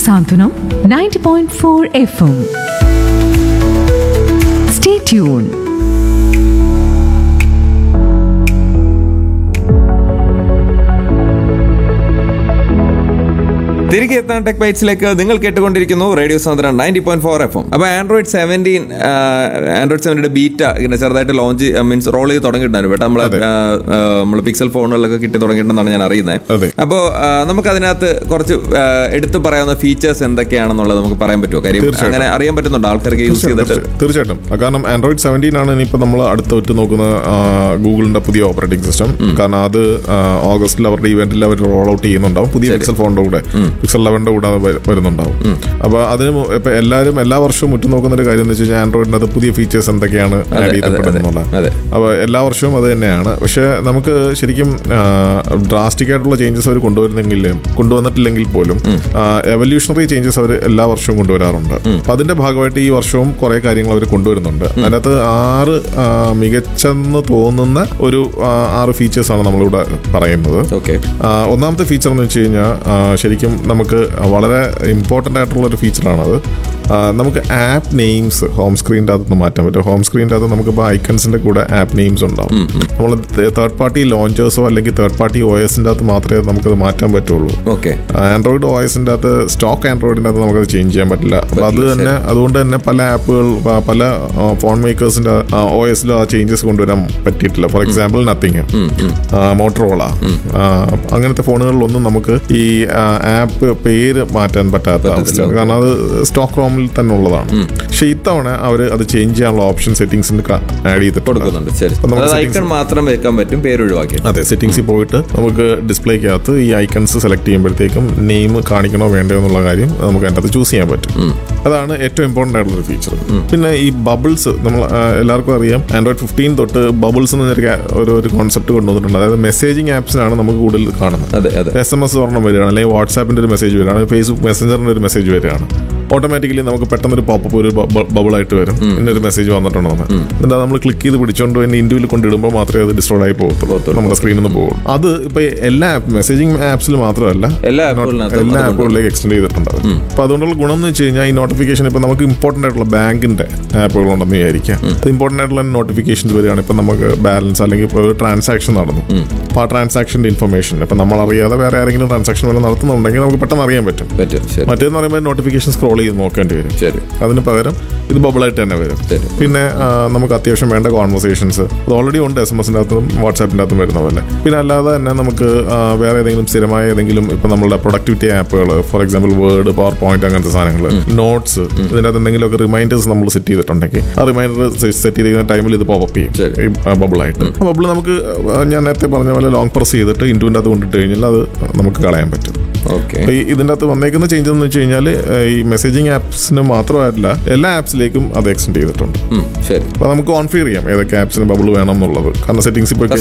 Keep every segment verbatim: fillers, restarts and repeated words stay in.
Santunam ninety point four F M. Stay tuned. തിരികെ എത്താൻ tech ബൈറ്റ്സിലേക്ക് നിങ്ങൾ കേട്ടുകൊണ്ടിരിക്കുന്നു radio സാന്ദ്രൻ ninety point four F M. അപ്പോൾ ആൻഡ്രോയിഡ് സെവൻറ്റീൻ ആൻഡ്രോയിഡ് സെവൻറ്റിയുടെ ബീറ്റ ഇങ്ങനെ ചെറുതായിട്ട് ലോഞ്ച് മീൻസ് റോൾ ചെയ്ത് തുടങ്ങിയിട്ടുണ്ടായിരുന്നു കേട്ടോ. നമ്മളെ നമ്മൾ പിക്സൽ ഫോണുകളിലൊക്കെ കിട്ടി തുടങ്ങിയിട്ടുണ്ടെന്നാണ് ഞാൻ അറിയുന്നത്. അപ്പോൾ നമുക്ക് അതിനകത്ത് കുറച്ച് എടുത്തു പറയാവുന്ന ഫീച്ചേഴ്സ് എന്തൊക്കെയാണെന്നുള്ളത് നമുക്ക് പറയാൻ പറ്റുമോ? കാര്യം അങ്ങനെ അറിയാൻ പറ്റുന്നുണ്ടോ ആൾക്കാർക്ക് യൂസ് ചെയ്തിട്ട്? തീർച്ചയായിട്ടും. കാരണം ആൻഡ്രോയിഡ് സെവൻറ്റീൻ ആണ് ഇനിയിപ്പോൾ നമ്മൾ അടുത്ത ഒറ്റ നോക്കുന്ന ഗൂഗിളിന്റെ പുതിയ ഓപ്പറേറ്റിംഗ് സിസ്റ്റം. കാരണം അത് ഓഗസ്റ്റിൽ അവരുടെ ഇവന്റിൽ അവർ റോൾ ഔട്ട് ചെയ്യുന്നുണ്ടാവും പുതിയ പിക്സൽ ഫോണിന്റെ കൂടെ. പിക്സൽ ലെവന്റെ കൂടെ വരുന്നുണ്ടാവും. അപ്പൊ അതിന് ഇപ്പൊ എല്ലാവരും എല്ലാ വർഷവും ഉറ്റു നോക്കുന്ന ഒരു കാര്യം എന്ന് വെച്ച് കഴിഞ്ഞാൽ ആൻഡ്രോയിഡിന്റെ അത് പുതിയ ഫീച്ചേഴ്സ് എന്തൊക്കെയാണ് ആഡ് ചെയ്യപ്പെടുന്നത്. അപ്പൊ എല്ലാ വർഷവും അത് തന്നെയാണ്. പക്ഷെ നമുക്ക് ശരിക്കും ഡ്രാസ്റ്റിക് ആയിട്ടുള്ള ചേഞ്ചസ് അവർ കൊണ്ടുവരുന്നെങ്കിലും കൊണ്ടുവന്നിട്ടില്ലെങ്കിൽ പോലും എവല്യൂഷണറി ചേഞ്ചസ് അവർ എല്ലാ വർഷവും കൊണ്ടുവരാറുണ്ട്. അപ്പൊ അതിന്റെ ഭാഗമായിട്ട് ഈ വർഷവും കുറെ കാര്യങ്ങൾ അവർ കൊണ്ടുവരുന്നുണ്ട്. അതിനകത്ത് ആറ് മികച്ചെന്ന് തോന്നുന്ന ഒരു ആറ് ഫീച്ചേഴ്സ് ആണ് നമ്മളിവിടെ പറയുന്നത്. ഒന്നാമത്തെ ഫീച്ചർ എന്ന് വെച്ച് കഴിഞ്ഞാൽ ശരിക്കും നമുക്ക് വളരെ ഇമ്പോർട്ടൻ്റ് ആയിട്ടുള്ള ഒരു ഫീച്ചറാണത്. നമുക്ക് ആപ്പ് നെയിംസ് ഹോം സ്ക്രീനിൻ്റെ അകത്ത് മാറ്റാൻ പറ്റും. ഹോം സ്ക്രീനിൻ്റെ അകത്ത് നമുക്കിപ്പോൾ ഐക്കൺസിന്റെ കൂടെ ആപ്പ് നെയിംസ് ഉണ്ടാവും. നമ്മൾ തേർഡ് പാർട്ടി ലോഞ്ചേഴ്സോ അല്ലെങ്കിൽ തേർഡ് പാർട്ടി ഒ എസിൻ്റെ അകത്ത് മാത്രമേ നമുക്കത് മാറ്റാൻ പറ്റുള്ളൂ. ആൻഡ്രോയിഡ് ഒ എസിൻ്റെ അകത്ത് സ്റ്റോക്ക് ആൻഡ്രോയിഡിൻ്റെ അകത്ത് നമുക്കത് ചേഞ്ച് ചെയ്യാൻ പറ്റില്ല. അപ്പോൾ അത് തന്നെ അതുകൊണ്ട് തന്നെ പല ആപ്പുകൾ പല ഫോൺ മേക്കേഴ്സിന്റെ ഒ എസിലും ആ ചേഞ്ചസ് കൊണ്ടുവരാൻ പറ്റിയിട്ടില്ല. ഫോർ എക്സാമ്പിൾ നത്തിങ്, മോട്ടറോള, അങ്ങനത്തെ ഫോണുകളിലൊന്നും നമുക്ക് ഈ ആപ്പ് പേര് മാറ്റാൻ പറ്റാത്ത അവസ്ഥയാണ്. കാരണം അത് സ്റ്റോക്ക് റോമിൽ തന്നെ ഉള്ളതാണ്. പക്ഷെ ഇത്തവണ അവർ അത് ചേഞ്ച് ചെയ്യാനുള്ള ഓപ്ഷൻ സെറ്റിംഗ്സിൽ ആഡ് ചെയ്തിട്ടുണ്ട്. അതെ, സെറ്റിംഗ്സിൽ പോയിട്ട് നമുക്ക് ഡിസ്പ്ലേക്കകത്ത് ഈ ഐക്കൺസ് സെലക്ട് ചെയ്യുമ്പോഴത്തേക്കും നെയിം കാണിക്കണോ വേണ്ടോ എന്നുള്ള കാര്യം നമുക്ക് അതിനകത്ത് ചൂസ് ചെയ്യാൻ പറ്റും. അതാണ് ഏറ്റവും ഇമ്പോർട്ടൻ്റ് ആയിട്ടുള്ള ഒരു ഫീച്ചർ. പിന്നെ ഈ ബബിൾസ്, നമ്മൾ എല്ലാവർക്കും അറിയാം ആൻഡ്രോയിഡ് ഫിഫ്റ്റീൻ തൊട്ട് ബബിൾസ് എന്നൊരു ഒരു കോൺസെപ്റ്റ് കൊണ്ടുവന്നിട്ടുണ്ട്. അതായത് മെസ്സേജിങ് ആപ്സിനാണ് നമുക്ക് കൂടുതൽ കാണുന്നത്. എസ് എം എസ് ഒരെണ്ണം വരികയാണ്, അല്ലെങ്കിൽ വാട്സാപ്പിന്റെ ഒരു മെസ്സേജ് വരികയാണ്, ഫേസ്ബുക്ക് മെസ്സഞ്ചറിന്റെ ഒരു മെസ്സേജ് വരികയാണ്. ഓട്ടോമാറ്റിക്കലി നമുക്ക് പെട്ടെന്നൊരു പോപ്പപ്പ് ഒരു ബബിളായിട്ട് വരും, ഇന്നൊരു മെസ്സേജ് വന്നിട്ടുണ്ടെന്ന്. എന്താ നമ്മൾ ക്ലിക്ക് ചെയ്ത് പിടിച്ചോണ്ട് തന്നെ ഇൻഡ്യൂവിൽ കൊണ്ടിടുമ്പോൾ മാത്രമേ അത് ഡിസ്ട്രോഡ് ആയി പോകത്തുള്ളൂ, നമ്മുടെ സ്ക്രീനിൽ നിന്ന് പോകും. അത് ഇപ്പൊ എല്ലാ മെസ്സേജിങ് ആപ്സിൽ മാത്രമല്ല എല്ലാ ആപ്പുകളിലേക്ക് എക്സ്റ്റെൻഡ് ചെയ്തിട്ടുണ്ടാവും. അപ്പൊ അതുകൊണ്ടുള്ള ഗുണം എന്ന് വെച്ച് കഴിഞ്ഞാൽ ഈ നോട്ടിഫിക്കേഷൻ ഇപ്പൊ നമുക്ക് ഇമ്പോർട്ടന്റ് ആയിട്ടുള്ള ബാങ്കിന്റെ ആപ്പുകളുണ്ടെന്ന് വിചാരിക്കാം. ഇമ്പോർട്ടന്റ് ആയിട്ടുള്ള നോട്ടിഫിക്കേഷൻസ് വരികയാണ്. ഇപ്പൊ നമുക്ക് ബാലൻസ് അല്ലെങ്കിൽ ഇപ്പോൾ ട്രാൻസാക്ഷൻ നടന്നു, അപ്പൊ ആ ട്രാൻസാക്ഷന്റെ ഇൻഫർമേഷൻ ഇപ്പൊ നമ്മൾ അറിയാതെ വേറെ ആരെങ്കിലും ട്രാൻസാക്ഷൻ വല്ല നടത്തുന്നുണ്ടെങ്കിൽ നമുക്ക് പെട്ടെന്ന് അറിയാൻ പറ്റും. മറ്റേന്ന് പറയുമ്പോൾ നോട്ടിഫിക്കേഷൻ സ്ക്രോൾ ചെയ്ത് നോക്കേണ്ടി വരും. അതിന് പകരം ഇത് ബബിളായിട്ട് തന്നെ വരും. പിന്നെ നമുക്ക് അത്യാവശ്യം വേണ്ട കോൺവെർസേഷൻസ് അത് ഓൾറെഡി ഉണ്ട് എസ് എം എസിന്റെ അകത്തും വാട്സാപ്പിന്റെ അകത്തും വരുന്ന പോലെ. പിന്നെ അല്ലാതെ തന്നെ നമുക്ക് വേറെ ഏതെങ്കിലും സ്ഥിരമായ ഏതെങ്കിലും ഇപ്പൊ നമ്മളുടെ പ്രൊഡക്ടിവിറ്റി ആപ്പുകൾ, for example word, power point, അങ്ങനത്തെ സാധനങ്ങൾ, നോട്ട്സ്, ഇതിന്റെ അകത്ത് എന്തെങ്കിലുമൊക്കെ റിമൈൻഡേഴ്സ് നമ്മൾ സെറ്റ് ചെയ്തിട്ടുണ്ടെങ്കിൽ ആ റിമൈൻഡർ സെറ്റ് ചെയ്തിരിക്കുന്ന ടൈമിൽ ഇത് പോപ്പ് ചെയ്യും ബബിളായിട്ട്. ആ ബബിൾ നമുക്ക് ഞാൻ നേരത്തെ പറഞ്ഞ പോലെ ലോങ് പ്രസ് ചെയ്തിട്ട് ഇൻഡുവിന്റെ അകത്ത് കൊണ്ടിട്ട് കഴിഞ്ഞാൽ അത് നമുക്ക് കളയാൻ പറ്റും. ഇതിന്റെ അകത്ത് വന്നേക്കുന്ന ചേഞ്ച് എന്ന് വെച്ച് കഴിഞ്ഞാൽ ഈ മെസ്സേജിങ് ആപ്സിന് മാത്രമല്ല എല്ലാ ആപ്സിലേക്കും അത് എക്സ്റ്റെൻഡ് ചെയ്തിട്ടുണ്ട്. അപ്പൊ നമുക്ക് കോൺഫിഗർ ചെയ്യാം ഏതൊക്കെ ആപ്സിന് ബബിൾ വേണം എന്നുള്ളത്. കാരണം സെറ്റിംഗ്സിൽ പോയി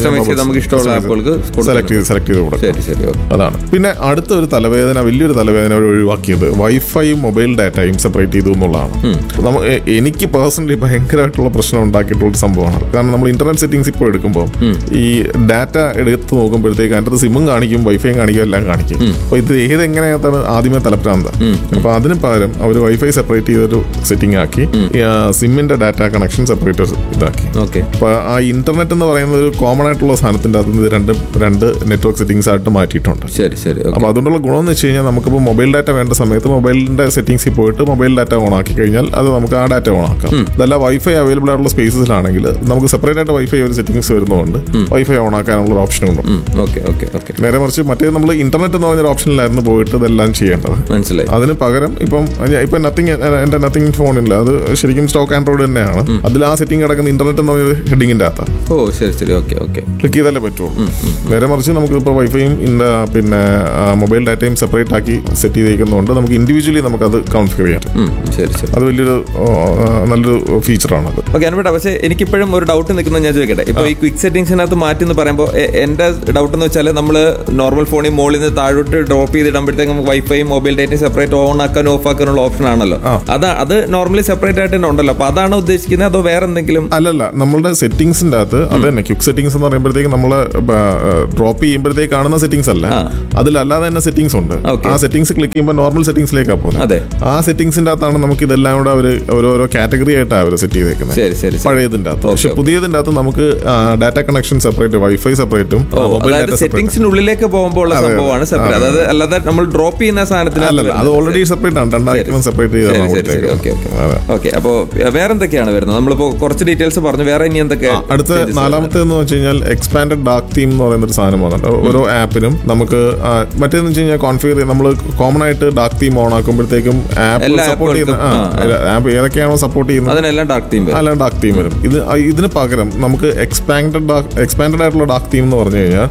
സെലക്ട് ചെയ്ത് സെലക്ട് ചെയ്ത് കൊടുക്കാം. അതാണ്. പിന്നെ അടുത്ത ഒരു തലവേദന, വലിയൊരു തലവേദന അവർ ഒഴിവാക്കിയത് വൈഫൈയും മൊബൈൽ ഡാറ്റയും സെപ്പറേറ്റ് ചെയ്തു എന്നുള്ളതാണ്. എനിക്ക് പേഴ്സണലി ഭയങ്കരമായിട്ടുള്ള പ്രശ്നം ഉണ്ടാക്കിയിട്ടുള്ള സംഭവമാണ്. കാരണം നമ്മൾ ഇന്റർനെറ്റ് സെറ്റിംഗ്സ് ഇപ്പോൾ എടുക്കുമ്പോൾ ഈ ഡാറ്റ എടുത്ത് നോക്കുമ്പോഴത്തേക്ക് അതിൻ്റെ സിമ്മും കാണിക്കും, വൈഫൈയും കാണിക്കും, എല്ലാം കാണിക്കും. അപ്പൊ ഇത് ഏതെങ്ങനെയാണ് ആദ്യമേ തലപ്രാന്ത. അപ്പൊ അതിന് പകരം അവർ വൈഫൈ സെപ്പറേറ്റ് ചെയ്തൊരു സെറ്റിംഗ് ആക്കി, സിമ്മിന്റെ ഡാറ്റ കണക്ഷൻ സെപ്പറേറ്റ് ഇതാക്കി. അപ്പൊ ആ ഇന്റർനെറ്റ് എന്ന് പറയുന്ന ഒരു കോമൺ ആയിട്ടുള്ള സാധനത്തിന്റെ അകത്ത് രണ്ട് രണ്ട് നെറ്റ്വർക്ക് സെറ്റിംഗ്സ് ആയിട്ട് മാറ്റിയിട്ടുണ്ട്. അപ്പൊ അതുകൊണ്ടുള്ള ഗുണം എന്ന് വെച്ച് കഴിഞ്ഞാൽ നമുക്കിപ്പോൾ മൊബൈൽ ഡാറ്റ വേണ്ട സമയത്ത് മൊബൈലിന്റെ സെറ്റിംഗ്സിൽ പോയിട്ട് മൊബൈൽ ഡാറ്റ ഓൺ ആക്കി കഴിഞ്ഞാൽ അത് നമുക്ക് ആ ഡാറ്റ ഓൺ ആക്കാം. അതല്ല വൈഫൈ അവൈലബിൾ ആയിട്ടുള്ള സ്പേസസിലാണെങ്കിൽ നമുക്ക് സെപ്പറേറ്റ് ആയിട്ട് വൈഫൈ ഒരു സെറ്റിംഗ്സ് വരുന്നതുകൊണ്ട് വൈഫൈ ഓൺ ആക്കാനുള്ള ഓപ്ഷൻ ഉണ്ട്. നേരെ മറിച്ച് മറ്റേ നമ്മൾ ഇന്റർനെറ്റ് എന്ന് പറഞ്ഞൊരു ഓപ്ഷനിലായിരുന്നു പോയിട്ട് ഇതെല്ലാം ചെയ്യേണ്ടത്. മനസ്സിലായി. അതിന് പകരം ഇപ്പം ഇപ്പൊ നത്തിങ് എന്റെ നത്തിങ് ഫോണില്ല, അത് ശരിക്കും സ്റ്റോക്ക് ആൻഡ്രോയിഡ് തന്നെയാണ്. അതിൽ ആ സെറ്റിംഗ് കിടക്കുന്ന ഇന്റർനെറ്റ് എന്ന് പറഞ്ഞ ഹെഡിങ്ങിന്റെ അകത്താണ്. ഓ ശരി ശരി ഓക്കെ ഓക്കെ ക്ലിക്ക് ചെയ്താലേ പറ്റുള്ളൂ. നേരെ മറിച്ച് നമുക്ക് ഇപ്പോൾ വൈഫൈയും പിന്നെ മൊബൈൽ ഡാറ്റയും സെപ്പറേറ്റ് ആക്കി സെറ്റ് ചെയ്തേക്കുന്നതുകൊണ്ട് നമുക്ക് ഇൻഡിവിജ്വലി നമുക്ക് അത് കോൺഫിഗർ ചെയ്യാം. ശരി ശരി അത് വലിയൊരു നല്ലൊരു ഫീച്ചറാണ് അത്. ഓക്കെ അനുപേട്ട, പക്ഷേ എനിക്കിപ്പോഴും ഒരു ഡൗട്ട് നിൽക്കുന്നത് ഞാൻ ചോദിക്കട്ടെ. ഇപ്പോൾ ഈ ക്വിക്ക് സെറ്റിംഗ്സിനകത്ത് മാറ്റി എന്ന് പറയുമ്പോൾ എന്റെ ഡൗട്ട് എന്ന് വെച്ചാൽ നമ്മൾ നോർമൽ ഫോണിൽ മുകളിൽ നിന്ന് താഴോട്ട് ഡ്രോപ്പ് സ്വാപ്പ് ചെയ്തിടുമ്പോഴത്തേക്ക് നമുക്ക് wifi mobile data separate on ആക്കാനും ഓഫ് ആക്കാനുള്ള ഓപ്ഷൻ ആണല്ലോ. അത് അത് നോർമലി സെപ്പറേറ്റ് ആയിട്ട് തന്നെ ഉണ്ടല്ലോ. അപ്പൊ അതാണ് ഉദ്ദേശിക്കുന്നത് അതോ വേറെ എന്തെങ്കിലും? അല്ലല്ല, നമ്മളുടെ സെറ്റിംഗ്സിന്റെ അകത്ത് അത് തന്നെ ക്വിക്ക് സെറ്റിംഗ്സ് എന്ന് പറയുമ്പോഴത്തേക്ക് നമ്മള് ഡ്രോപ്പ് ചെയ്യുമ്പോഴത്തേക്ക് കാണുന്ന സെറ്റിംഗ്സ് അല്ല, അതിലല്ലാതെ തന്നെ സെറ്റിംഗ്സ് ഉണ്ട്. ആ സെറ്റിംഗ്സ് ക്ലിക്ക് ചെയ്യുമ്പോൾ നോർമൽ സെറ്റിംഗ്സിലേക്കാണ് പോകുന്നത്. ആ സെറ്റിംഗ്സിന്റെ അകത്താണ് നമുക്ക് ഇതെല്ലാം കൂടെ അവർ ഓരോരോ കാറ്റഗറി ആയിട്ടാണ് അവർ സെറ്റ് ചെയ്തേക്കുന്നത് പഴയതിന്റെ അകത്ത്. പക്ഷെ പുതിയതിന്റെ അകത്ത് നമുക്ക് ഡാറ്റ കണക്ഷൻ സെപ്പറേറ്റ്, വൈഫൈ സെപ്പറേറ്റും സെറ്റിംഗ്സിനുള്ളിലേക്ക് പോകുമ്പോൾ സംഭവമാണ് സെപ്പറേറ്റ്. അതായത് അല്ലാതെ നമ്മൾ ഡ്രോപ്പ് ചെയ്യുന്ന സാധനത്തിന് അല്ലല്ല, അത് ഓൾറെഡി സെപ്പറേറ്റ് ആണ്, രണ്ടായിരം സെപ്പറേറ്റ് ചെയ്ത്. ഓക്കെ, അപ്പോ വേറെ എന്തൊക്കെയാണ് വരുന്നത്? നമ്മളിപ്പോ കുറച്ച് ഡീറ്റെയിൽസ് പറഞ്ഞു, വേറെ ഇനി എന്തൊക്കെയാണ്? അടുത്ത നാലാമത്തെ എന്ന് വെച്ച് കഴിഞ്ഞാൽ എക്സ്പാൻഡഡ് ഡാർക്ക് തീം എന്ന് പറയുന്ന ഒരു സാധനം വന്നിട്ട് ഓരോ ആപ്പിനും നമുക്ക് മറ്റേന്ന് വെച്ച് കഴിഞ്ഞാൽ കോൺഫിഗർ നമ്മൾ കോമൺ ആയിട്ട് dark theme on ആക്കുമ്പോഴത്തേക്കും app support ചെയ്യുന്ന ആപ്പ് ഏതൊക്കെയാണോ സപ്പോർട്ട് ചെയ്യുന്നത് അതിനെല്ലാം ഡാർക്ക് തീം അല്ല ഡാർക്ക് തീം വരും. ഇത് ഇതിന് പകരം നമുക്ക് എക്സ്പാൻഡഡ് എക്സ്പാൻഡഡ് ആയിട്ടുള്ള ഡാർക്ക് തീം എന്ന് പറഞ്ഞു കഴിഞ്ഞാൽ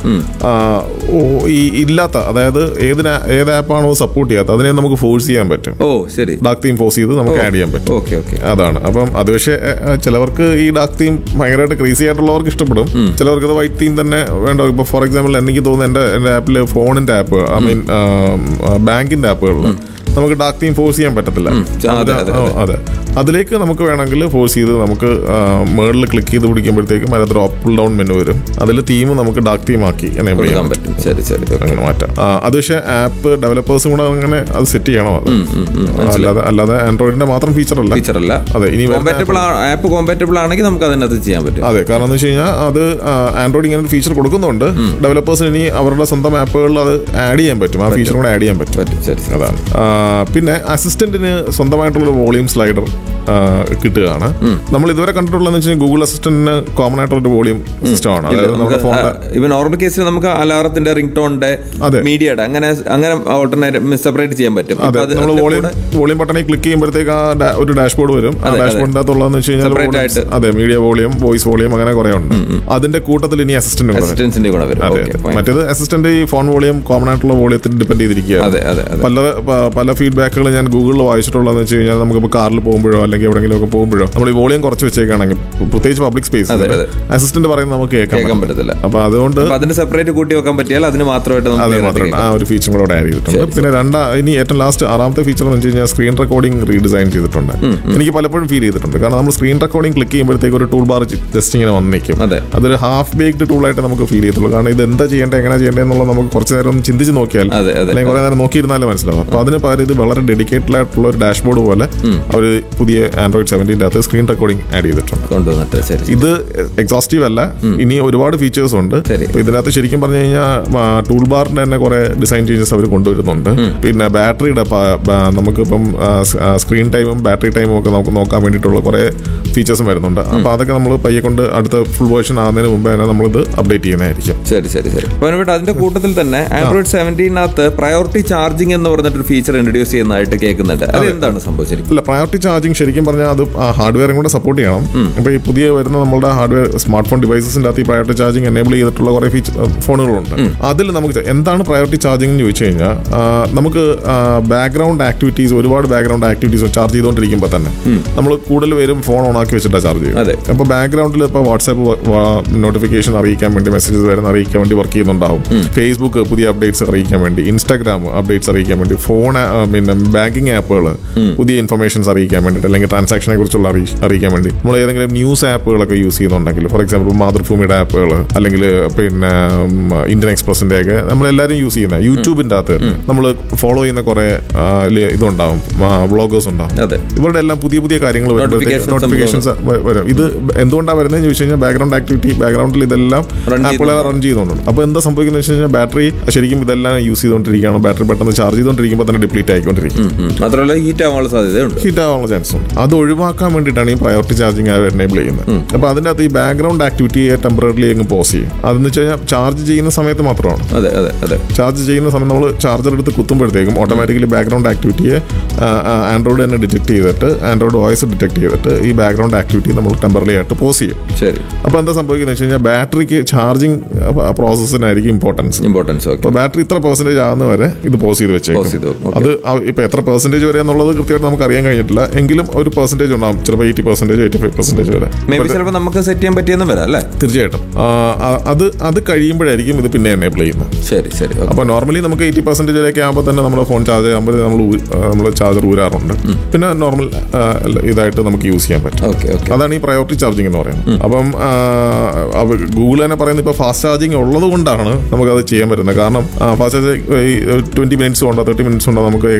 ഈ ഇല്ലാത്ത, അതായത് ഏത് ഏത് ആപ്പാണോ സപ്പോർട്ട് ചെയ്യാത്ത അതിനെ നമുക്ക് ഫോഴ്സ് ചെയ്യാൻ പറ്റും. ഓ ശരി, ഡാർക്ക് തീം ഫോഴ്സ് ചെയ്ത് നമുക്ക് ആഡ് ചെയ്യാൻ പറ്റും. ഓക്കെ ഓക്കെ, അതാണ്. അപ്പം അത് പക്ഷേ ചിലവർക്ക് ഈ ഡാർക്ക് തീം ഭയങ്കരമായിട്ട് ക്രേസി ആയിട്ടുള്ളവർക്ക് ഇഷ്ടപ്പെടും, ചിലവർക്ക് അത് വൈറ്റ് തീം തന്നെ വേണ്ട. ഇപ്പൊ ഫോർ എക്സാമ്പിൾ എനിക്ക് തോന്നുന്നു എന്റെ എന്റെ ആപ്പില് ഫോണിന്റെ ആപ്പ്, ഐ മീൻ ബാങ്കിന്റെ ആപ്പുകളിൽ നമുക്ക് ഡാർക്ക് തീം ഫോഴ്സ് ചെയ്യാൻ പറ്റത്തില്ല. അതെ, അതിലേക്ക് നമുക്ക് വേണമെങ്കിൽ ഫോഴ്സ് ചെയ്ത് നമുക്ക് മേളിൽ ക്ലിക്ക് ചെയ്ത് പിടിക്കുമ്പോഴത്തേക്കും അതിനകത്ത് ഡ്രോപ്പ് ഡൗൺ മെനു വരും, അതിൽ തീം നമുക്ക് ഡാർക്ക് തീം ആക്കി എനേബിൾ ചെയ്യാൻ പറ്റും. അങ്ങനെ മാറ്റാം. അത് പക്ഷേ ആപ്പ് ഡെവലപ്പേഴ്സും കൂടെ അങ്ങനെ അത് സെറ്റ് ചെയ്യണം. അത് അല്ലാതെ അല്ലാതെ ആൻഡ്രോയിഡിന്റെ മാത്രം ഫീച്ചർ അല്ല ഫീച്ചർ അല്ല അതെ, ഇനി ആപ്പ് കോമ്പാറ്റബിൾ ആണെങ്കിൽ നമുക്ക് അതിനകത്ത് ചെയ്യാൻ പറ്റും. അതെ, കാരണം എന്ന് വെച്ച് കഴിഞ്ഞാൽ അത് ആൻഡ്രോയിഡ് ഇങ്ങനെ ഒരു ഫീച്ചർ കൊടുക്കുന്നുണ്ട്, ഡെവലപ്പേഴ്സിന് ഇനി അവരുടെ സ്വന്തം ആപ്പുകളിൽ അത് ആഡ് ചെയ്യാൻ പറ്റും, ആ ഫീച്ചർ കൂടെ ആഡ് ചെയ്യാൻ പറ്റും. അതാണ്. പിന്നെ അസിസ്റ്റന്റിന് സ്വന്തമായിട്ടുള്ള വോളിയം സ്ലൈഡർ കിട്ടുകയാണ്. നമ്മൾ ഇതുവരെ കണ്ടിട്ടുള്ളതെന്ന് വെച്ചാൽ ഗൂഗിൾ അസിസ്റ്റന്റിന് കോമൺ ആയിട്ടുള്ള വോളിയം സിസ്റ്റം ആണ്. ഇവ നോർമൽ കേസിൽ നമുക്ക് അലാറത്തിന്റെ റിംഗ് ടോണിന്റെ മീഡിയയുടെ അങ്ങനെ അങ്ങനെ ഓൾട്ടർനേറ്റ് സെപ്പറേറ്റ് ചെയ്യാൻ പറ്റും. നമ്മൾ വോളിയം വോളിയം ബട്ടണിൽ ക്ലിക്ക് ചെയ്യുമ്പോഴത്തേക്ക് ഒരു ഡാഷ്ബോർഡ് വരും. ആ ഡാഷ്ബോർഡിന്റെ അകത്തുള്ളതെന്ന് വെച്ച് കഴിഞ്ഞാൽ അതെ മീഡിയ വോളിയം, വോയിസ് വോളിയം, അങ്ങനെ കുറെ ഉണ്ട്. അതിന്റെ കൂട്ടത്തിൽ ഇനി അസിസ്റ്റന്റ് മറ്റേത് അസിസ്റ്റന്റ് ഈ ഫോൺ വോളിയം കോമൺ ആയിട്ടുള്ള വോളിയത്തിൽ ഡിപെൻഡ് ചെയ്തിരിക്കുകയാണ്. പല പല ഫീഡ്ബാക്കുകൾ ഞാൻ ഗൂഗിളിൽ വായിച്ചിട്ടുള്ളതെന്ന് വെച്ച് കഴിഞ്ഞാൽ നമുക്കിപ്പോൾ കാറിൽ പോകുമ്പോഴോ അല്ലെങ്കിൽ എവിടെയെങ്കിലും ഒക്കെ പോകുമ്പോഴോ നമ്മൾ ഈ വോളിയം കുറച്ച് വെച്ചേക്കാണെങ്കിൽ പ്രത്യേകിച്ച് പബ്ലിക് സ്പേസ് അസിസ്റ്റന്റ് പറയുന്നത് നമുക്ക് കേൾക്കാൻ പറ്റത്തില്ല. അപ്പൊ അതുകൊണ്ട് അതിന് സെപ്പറേറ്റ് കൂട്ടി വെക്കാൻ പറ്റിയാൽ അതിന് മാത്രമായിട്ട് ആ ഒരു ഫീച്ചർ കൂടെ ആഡ് ചെയ്തിട്ടുണ്ട്. പിന്നെ രണ്ടാ ഇനി ഏറ്റവും ലാസ്റ്റ് ആറാമത്തെ ഫീച്ചർ എന്ന് വെച്ച് കഴിഞ്ഞാൽ സ്ക്രീൻ റെക്കോർഡിംഗ് റീഡിസൈൻ ചെയ്തിട്ടുണ്ട്. എനിക്ക് പലപ്പോഴും ഫീൽ ചെയ്തിട്ടുണ്ട്, കാരണം നമ്മൾ സ്ക്രീൻ റെക്കോർഡിംഗ് ക്ലിക്ക് ചെയ്യുമ്പോഴത്തേക്ക് ഒരു ടൂൾ ബാർ ജസ്റ്റ് ഇങ്ങനെ വന്നിരിക്കും. അതൊരു ഹാഫ് ബേക്ഡ് ടൂൾ ആയിട്ട് നമുക്ക് ഫീൽ ചെയ്യത്തുള്ളൂ. കാരണം ഇത് എന്താ ചെയ്യേണ്ടത്, എങ്ങനെ ചെയ്യേണ്ടത് എന്നുള്ളത് നമുക്ക് കുറച്ച് നേരം ഒന്ന് ചിന്തിച്ച് നോക്കിയാൽ അല്ലെങ്കിൽ കുറെ നേരം നോക്കിയിരുന്നാലേ മനസ്സിലാവും. അപ്പൊ അതിന് പകരം ഇത് വളരെ ഡെഡിക്കേറ്റഡ് ആയിട്ടുള്ള ഒരു ഡാഷ്ബോർഡ് പോലെ അവർ പുതിയ ആൻഡ്രോയിഡ് സെവൻറ്റീൻ്റെ അകത്ത് സ്ക്രീൻ റെക്കോർഡിംഗ് ആഡ് ചെയ്തിട്ടുണ്ട്. ഇത് എക്സോസ്റ്റീവ് അല്ല, ഇനി ഒരുപാട് ഫീച്ചേഴ്സ് ഉണ്ട്. ഇതിനകത്ത് ശരിക്കും പറഞ്ഞു കഴിഞ്ഞാൽ ടൂൾ ബാറിന്റെ തന്നെ കുറെ ഡിസൈൻ ചേഞ്ചസ് അവർ കൊണ്ടുവരുന്നുണ്ട്. പിന്നെ ബാറ്ററിയുടെ നമുക്കിപ്പം സ്ക്രീൻ ടൈമും ബാറ്ററി ടൈമും ഒക്കെ നമുക്ക് നോക്കാൻ വേണ്ടിയിട്ടുള്ള കുറെ ഫീച്ചേഴ്സും വരുന്നുണ്ട്. അപ്പൊ അതൊക്കെ നമ്മൾ പയ്യെ കൊണ്ട് അടുത്ത ഫുൾ വേർഷൻ ആകുന്നതിന് മുമ്പ് തന്നെ നമ്മളിത് അപ്ഡേറ്റ് ചെയ്യുന്നതായിരിക്കും. ശരി ശരി ശരി. അതിന്റെ കൂട്ടത്തിൽ തന്നെ ആൻഡ്രോയിഡ് സെവൻറ്റീനകത്ത് പ്രയോറിറ്റി ചാർജിംഗ് എന്ന് പറഞ്ഞിട്ട് ഫീച്ചർ ഇൻട്രൊഡ്യൂസ് ചെയ്യുന്നതായിട്ട് കേൾക്കുന്നുണ്ട്. അത് എന്താണ് സംഭവിച്ചിരിക്കുന്നത്? അല്ല, പ്രയോറിറ്റി ചാർജിംഗ് ശരിക്കും പറഞ്ഞാൽ അത് ഹാർഡ്വെയറും കൂടെ സപ്പോർട്ട് ചെയ്യണം. ഇപ്പൊ ഈ പുതിയ വരുന്ന നമ്മുടെ ഹാർഡ്വെയർ സ്മാർട്ട് ഫോൺ ഡിവൈസസിന്റെ അകത്ത് ഈ പ്രയോറിറ്റി ചാർജിംഗ് എനേബിൾ ചെയ്തിട്ടുള്ള കുറെ ഫീച്ചർ ഫോണുകളുണ്ട്. അതിൽ നമുക്ക് എന്താണ് പ്രയോറിറ്റി ചാർജിംഗ് എന്ന് ചോദിച്ചു കഴിഞ്ഞാൽ നമുക്ക് ബാക്ക്ഗ്രൗണ്ട് ആക്ടിവിറ്റീസ്, ഒരുപാട് ബാക്ക്ഗ്രൗണ്ട് ആക്ടിവിറ്റീസ് ചാർജ് ചെയ്തുകൊണ്ടിരിക്കുമ്പോൾ തന്നെ നമ്മൾ കൂടുതൽ പേരും ഫോൺ ഓൺ ആക്കി വെച്ചിട്ടാണ് ചാർജ് ചെയ്യുന്നത്. അപ്പോൾ ബാക്ക്ഗ്രൗണ്ടിൽ ഇപ്പോൾ വാട്സാപ്പ് നോട്ടിഫിക്കേഷൻ അറിയിക്കാൻ വേണ്ടി, മെസ്സേജസ് വരുന്ന അറിയിക്കാൻ വേണ്ടി വർക്ക് ചെയ്യുന്നുണ്ടാവും. ഫേസ്ബുക്ക് പുതിയ അപ്ഡേറ്റ്സ് അറിയിക്കാൻ വേണ്ടി, ഇൻസ്റ്റാഗ്രാം അപ്ഡേറ്റ്സ് അറിയിക്കാൻ വേണ്ടി, ഫോൺ പിന്നെ ബാങ്കിങ് ആപ്പുകൾ പുതിയ ഇൻഫർമേഷൻസ് അറിയിക്കാൻ വേണ്ടിയിട്ട് അല്ലെങ്കിൽ ട്രാൻസാക്ഷനെ കുറിച്ചുള്ള അറിയിക്കാൻ വേണ്ടി നമ്മൾ ഏതെങ്കിലും ന്യൂസ് ആപ്പുകളൊക്കെ യൂസ് ചെയ്യുന്നുണ്ടെങ്കിൽ, ഫോർ എക്സാമ്പിൾ മാതൃഭൂമിയുടെ ആപ്പുകൾ അല്ലെങ്കിൽ പിന്നെ ഇന്ത്യൻ എക്സ്പ്രസിന്റെ ഒക്കെ നമ്മളെല്ലാവരും യൂസ് ചെയ്യുന്ന യൂട്യൂബിന്റെ അകത്ത് നമ്മൾ ഫോളോ ചെയ്യുന്ന കുറെ ഇതുണ്ടാവും, വ്ളോഗേഴ്സ് ഉണ്ടാവും. ഇവരുടെ എല്ലാം പുതിയ പുതിയ കാര്യങ്ങൾ നോട്ടിഫിക്കേഷൻസ് വരും. ഇത് എന്തുകൊണ്ടാണ് വരുന്നതെന്ന് ചോദിച്ചു കഴിഞ്ഞാൽ ബാക്ക്ഗ്രൗണ്ട് ആക്ടിവിറ്റി, ബാക്ക്ഗ്രൗണ്ടിൽ ഇതെല്ലാം ആപ്പുകളെ റൺ ചെയ്തുകൊണ്ടുണ്ട്. അപ്പോൾ എന്താ സംഭവിക്കുന്നത് വെച്ച് കഴിഞ്ഞാൽ ബാറ്ററി ശരിക്കും ഇതെല്ലാം യൂസ് ചെയ്തുകൊണ്ടിരിക്കുകയാണ്. ബാറ്ററി പെട്ടെന്ന് ചാർജ് ചെയ്തുകൊണ്ടിരിക്കുമ്പോൾ തന്നെ ഡിപ്ലീറ്റ് ആയിക്കൊണ്ടിരിക്കും. മാത്രമല്ല ഹീറ്റ് ആവാനുള്ള സാധ്യതയുണ്ട്, ഹീറ്റ് ആവാനുള്ള ചാൻസ് ഉണ്ട്. അത് ഒഴിവാക്കാൻ വേണ്ടിയിട്ടാണ് ഈ പ്രയോറിറ്റി ചാർജിങ് എനേബിൾ ചെയ്യുന്നത്. അപ്പോൾ അതിൻ്റെ അകത്ത് ഈ ബാക്ക്ഗ്രൗണ്ട് ആക്ടിവിറ്റിയെ ടെമ്പററിലി അങ്ങ് പോസ് ചെയ്യും. അതെന്ന് വെച്ച് കഴിഞ്ഞാൽ ചാർജ് ചെയ്യുന്ന സമയത്ത് മാത്രമാണ്. അതെ അതെ അതെ ചാർജ് ചെയ്യുന്ന സമയം നമ്മൾ ചാർജർ എടുത്ത് കുത്തുമ്പോഴത്തേക്കും ഓട്ടോമാറ്റിക്കലി ബാക്ക്ഗ്രൗണ്ട് ആക്ടിവിറ്റിയെ ആൻഡ്രോയിഡ് തന്നെ ഡിറ്റക്ട് ചെയ്തിട്ട്, ആൻഡ്രോയിഡ് വോയിസ് ഡിറ്റക്ട് ചെയ്തിട്ട് ഈ ബാക്ക്ഗ്രൗണ്ട് ആക്ടിവിറ്റി നമ്മൾ ടെമ്പററി ആയിട്ട് പോസ് ചെയ്യും. ശരി. അപ്പോൾ എന്താ സംഭവിക്കുന്നത് വെച്ച് കഴിഞ്ഞാൽ ബാറ്ററിക്ക് ചാർജിങ് പ്രോസസ്സിനായിരിക്കും ഇമ്പോർട്ടൻസ്. ഇമ്പോർട്ടൻസ് അപ്പോൾ ബാറ്ററി ഇത്ര പെർസെന്റേജ് ആകുന്ന വരെ ഇത് പോസ് ചെയ്ത് വെച്ചേക്കും. അത് ഇപ്പൊ എത്ര പെർസെന്റേജ് വരെ എന്നുള്ളത് കൃത്യമായിട്ട് നമുക്ക് അറിയാൻ കഴിഞ്ഞിട്ടില്ല. എങ്കിലും എങ്കിലും ഒരു പെർസെന്റേജ് ഉണ്ടാവും, ചിലപ്പോൾ eighty percentage eighty five percentage വരെ ചിലപ്പോൾ നമുക്ക് സെറ്റ് ചെയ്യാൻ പറ്റിയെന്നും വരാം അല്ലേ? തീർച്ചയായിട്ടും. അത് അത് കഴിയുമ്പോഴായിരിക്കും ഇത് പിന്നെ എനേബിൾ ചെയ്യുന്നത്. ശരി ശരി. അപ്പോൾ നോർമലി നമുക്ക് എയ്റ്റി പെർസെന്റേജിലേക്ക് ആകുമ്പോൾ തന്നെ നമ്മുടെ ഫോൺ ചാർജ് ആകുമ്പോൾ നമ്മൾ നമ്മൾ ചാർജർ ഊരാറുണ്ട്. പിന്നെ നോർമൽ ഇതായിട്ട് നമുക്ക് യൂസ് ചെയ്യാൻ പറ്റും. അതാണ് ഈ പ്രയോറിറ്റി ചാർജിങ് എന്ന് പറയുന്നത്. അപ്പം ഗൂഗിൾ തന്നെ പറയുന്നത് ഇപ്പോൾ ഫാസ്റ്റ് ചാർജിങ് ഉള്ളത് കൊണ്ടാണ് നമുക്കത് ചെയ്യാൻ പറ്റുന്നത്. കാരണം ഫാസ്റ്റ് ചാർജ് ട്വന്റി മിനിറ്റ്സ് കൊണ്ടോ തേർട്ടി മിനിറ്റ്സ് കൊണ്ടോ നമുക്ക്